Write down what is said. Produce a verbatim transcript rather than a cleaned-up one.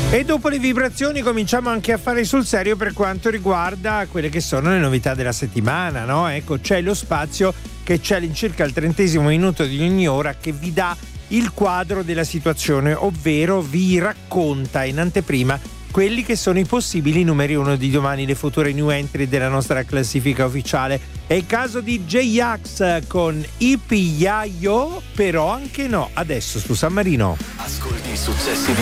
E dopo le vibrazioni cominciamo anche a fare sul serio per quanto riguarda quelle che sono le novità della settimana, no? Ecco, c'è lo spazio che c'è all'incirca al trentesimo minuto di ogni ora che vi dà il quadro della situazione, ovvero vi racconta in anteprima quelli che sono i possibili numeri uno di domani, le future new entry della nostra classifica ufficiale. È il caso di J-Ax con Ipi Yayo, però anche no, adesso su San Marino. Ascolti i successi